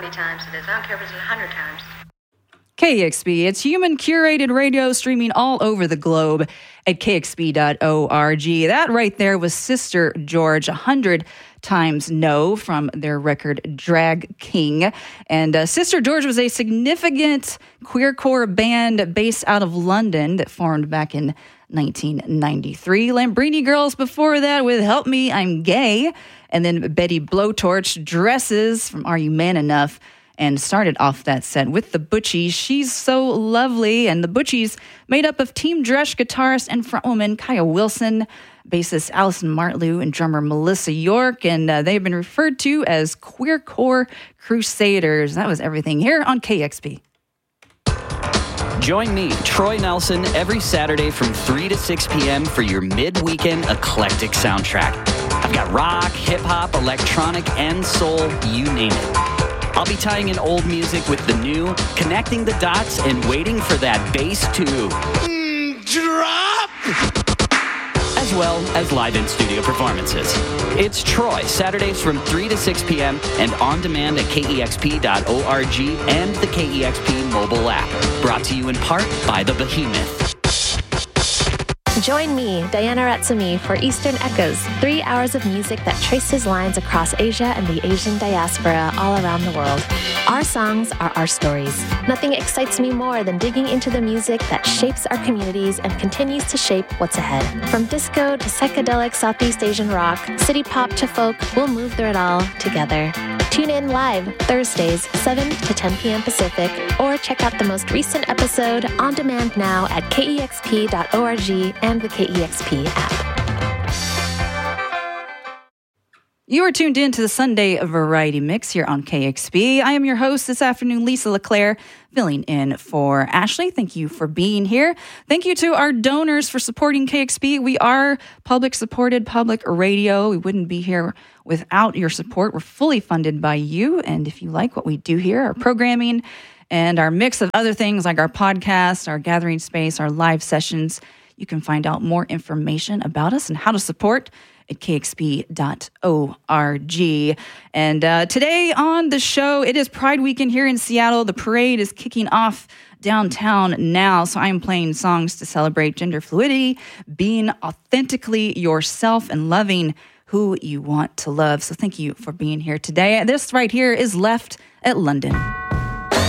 many times it is. I don't care if it's 100 times. KEXP, it's human curated radio streaming all over the globe at kexp.org. That right there was Sister George, 100 Times No, from their record Drag King. And Sister George was a significant queercore band based out of London that formed back in 1993. Lambrini Girls before that with Help Me, I'm Gay. And then Betty Blowtorch, Dresses from Are You Man Enough? And started off that set with the Butchies, She's So Lovely. And the Butchies made up of Team Dresch guitarist and frontwoman Kaya Wilson, bassist Allison Martlew, and drummer Melissa York. And they've been referred to as Queercore Crusaders. That was everything here on KEXP. Join me, Troy Nelson, every Saturday from 3 to 6 p.m. for your mid-weekend eclectic soundtrack. I've got rock, hip-hop, electronic, and soul, you name it. I'll be tying in old music with the new, connecting the dots, and waiting for that bass to drop! As well as live in-studio performances. It's Troy, Saturdays from 3 to 6 p.m. and on demand at kexp.org and the KEXP mobile app. Brought to you in part by The Behemoth. Join me, Diana Ratsumi, for Eastern Echoes, 3 hours of music that traces lines across Asia and the Asian diaspora all around the world. Our songs are our stories. Nothing excites me more than digging into the music that shapes our communities and continues to shape what's ahead. From disco to psychedelic Southeast Asian rock, city pop to folk, we'll move through it all together. Tune in live Thursdays, 7 to 10 p.m. Pacific, or check out the most recent episode on demand now at kexp.org and the KEXP app. You are tuned in to the Sunday Variety Mix here on KEXP. I am your host this afternoon, Lisa LeClaire, filling in for Ashley. Thank you for being here. Thank you to our donors for supporting KEXP. We are public-supported public radio. We wouldn't be here without your support. We're fully funded by you. And if you like what we do here, our programming and our mix of other things like our podcast, our gathering space, our live sessions, you can find out more information about us and how to support at kexp.org. And today on the show, it is Pride Weekend here in Seattle. The parade is kicking off downtown now, so I am playing songs to celebrate gender fluidity, being authentically yourself, and loving who you want to love. So thank you for being here today. This right here is Left at London.